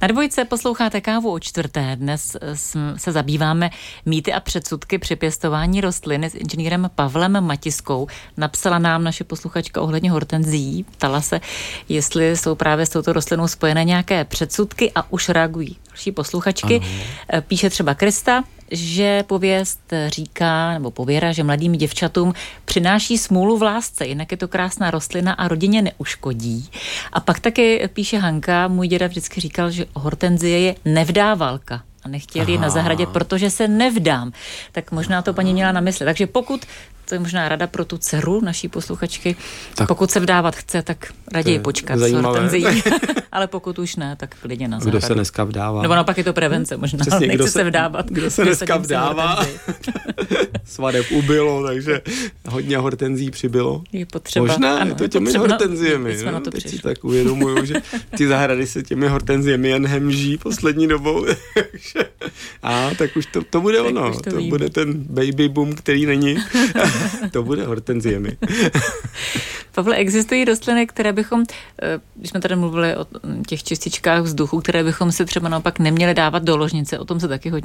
Na Dvojce posloucháte Kávu o čtvrté. Dnes se zabýváme mýty a předsudky při pěstování rostlin s inženýrem Pavlem Matiskou. Napsala nám naše posluchačka ohledně hortenzií. Ptala se, jestli jsou právě s touto rostlinou spojené nějaké předsudky a už reagují další posluchačky. Ano. Píše třeba Krista, že pověst říká, nebo pověra, že mladým děvčatům přináší smůlu v lásce, jinak je to krásná rostlina a rodině neuškodí. A pak taky píše Hanka, můj děda vždycky říkal, že hortenzie je nevdávalka a nechtěl ji na zahradě, protože se nevdám. Tak možná to paní měla na mysli. Takže pokud, to je možná rada pro tu dceru naší posluchačky, tak pokud se vdávat chce, tak raději počkat s hortenzií. Ale pokud už ne, tak klidně na zahradu. Kdo se dneska vdává? Nebo naopak je to prevence možná. Přesně, nechce se vdávat. Kdo se dneska vdává? Svadeb ubylo, takže hodně hortenzí přibylo. Je potřeba. Možná ano, je to těmi hortenziemi. No, teď si tak uvědomuju, že ty zahrady se těmi hortenziemi jen hemží poslední dobou. Tak už to bude tak ono. To bude ten baby boom, který není. To bude hortenziemi. Pavle, existují rostliny, které bychom, když jsme tady mluvili o těch čističkách vzduchu, které bychom si třeba naopak neměli dávat do ložnice, o tom se taky hodně